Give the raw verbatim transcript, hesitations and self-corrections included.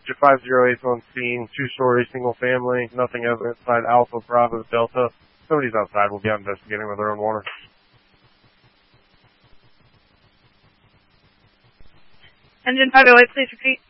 five zero eight on scene, two-story, single-family, nothing outside Alpha, Bravo, Delta. Somebody's outside. We'll be out investigating with their own water. Engine five oh eight, please repeat.